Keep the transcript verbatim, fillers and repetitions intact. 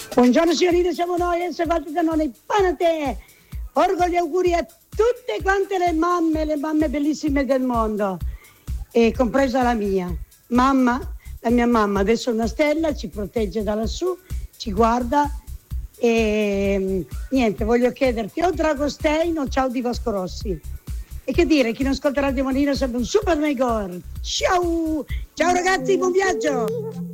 Buongiorno signorina, siamo noi, essere fatti da noi, panate! Porgo gli auguri a tutte quante le mamme, le mamme bellissime del mondo, e compresa la mia. Mamma, la mia mamma adesso è una stella, ci protegge da lassù, ci guarda e niente, voglio chiederti o Dragostein o ciao di Vasco Rossi. E che dire, chi non ascolterà Demonino è sempre un super megor. Ciao! Ciao ragazzi, buon viaggio!